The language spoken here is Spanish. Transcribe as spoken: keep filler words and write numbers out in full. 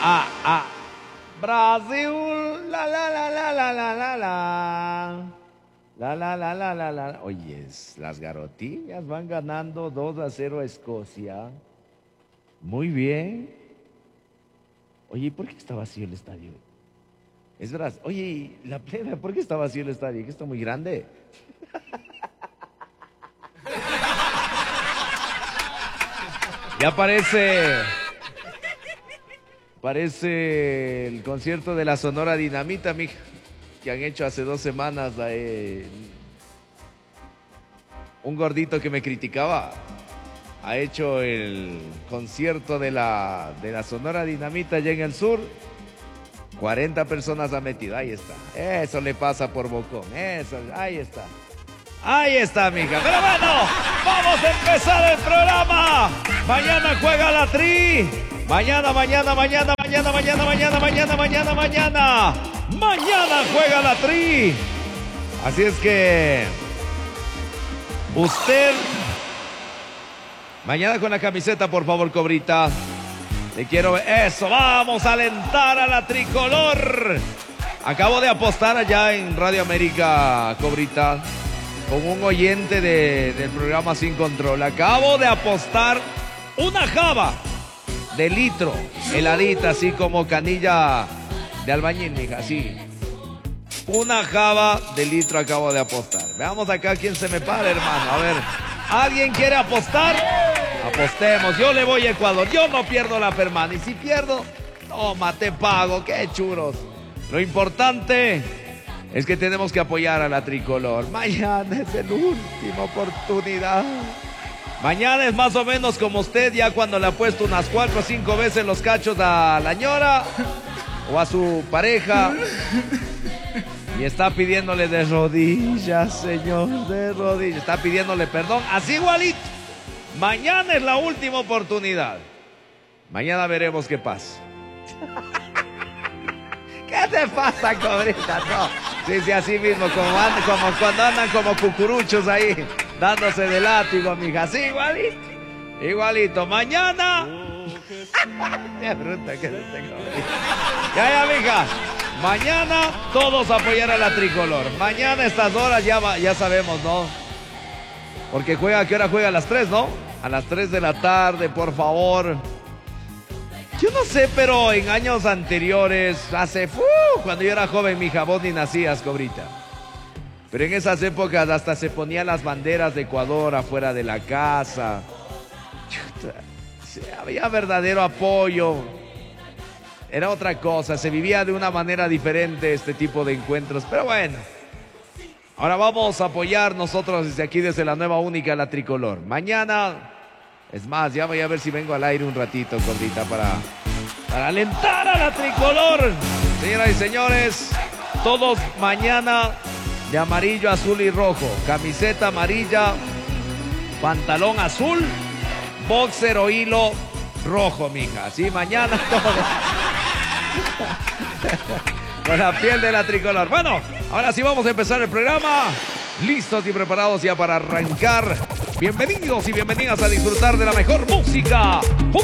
Ah, ah. Brasil, la la la la la la la la. La la la la la la. Oyes, las garotillas van ganando dos a cero a Escocia. Muy bien. Oye, ¿por qué está vacío el estadio? Es verdad. Oye, la plebe, ¿por qué está vacío el estadio? Que está muy grande. Ya parece. Parece el concierto de la Sonora Dinamita, mija, que han hecho hace dos semanas. Eh, un gordito que me criticaba ha hecho el concierto de la, de la Sonora Dinamita allá en el sur. cuarenta personas ha metido, ahí está. Eso le pasa por bocón, eso, ahí está. Ahí está, mija. Pero bueno, vamos a empezar el programa. Mañana juega la Tri. Mañana, mañana, mañana, mañana, mañana, mañana, mañana, mañana, mañana. Mañana juega la Tri. Así es que usted mañana con la camiseta, por favor, Cobrita. Te quiero ver. Eso, vamos a alentar a la tricolor. Acabo de apostar allá en Radio América, Cobrita, con un oyente de, del programa Sin Control. Acabo de apostar una java de litro, heladita, así como canilla de albañil, mija, así. Una java de litro acabo de apostar. Veamos acá quién se me para, hermano. A ver, ¿alguien quiere apostar? Apostemos, yo le voy a Ecuador, yo no pierdo la permana. Y si pierdo, toma, te pago, qué churos. Lo importante es que tenemos que apoyar a la tricolor. Mañana es la última oportunidad. Mañana es más o menos como usted, ya cuando le ha puesto unas cuatro o cinco veces los cachos a la ñora o a su pareja y está pidiéndole de rodillas, señor, de rodillas, está pidiéndole perdón, así igualito. Mañana es la última oportunidad. Mañana veremos qué pasa. ¿Qué te pasa, Cobrita? No. Sí, sí, así mismo, como, andan, como cuando andan como cucuruchos ahí, dándose de látigo, mija. Sí, igualito. Igualito. Mañana. Qué bruta que es este Cobrita. Ya, ya, mija. Mañana todos apoyar a la tricolor. Mañana a estas horas ya, va, ya sabemos, ¿no? Porque juega, ¿a qué hora juega? A las tres, ¿no? A las tres de la tarde, por favor. Yo no sé, pero en años anteriores, hace, uh, cuando yo era joven, mija, vos ni nacías, Cobrita. Pero en esas épocas hasta se ponían las banderas de Ecuador afuera de la casa. Chuta, sí, había verdadero apoyo. Era otra cosa, se vivía de una manera diferente este tipo de encuentros. Pero bueno, ahora vamos a apoyar nosotros desde aquí, desde la nueva única, la tricolor. Mañana... Es más, ya voy a ver si vengo al aire un ratito, Cobrita, para, para alentar a la tricolor. Señoras y señores, todos mañana de amarillo, azul y rojo. Camiseta amarilla, pantalón azul, boxer o hilo rojo, mija. Así mañana todos. Con la piel de la tricolor. Bueno, ahora sí vamos a empezar el programa. Listos y preparados ya para arrancar. Bienvenidos y bienvenidas a disfrutar de la mejor música.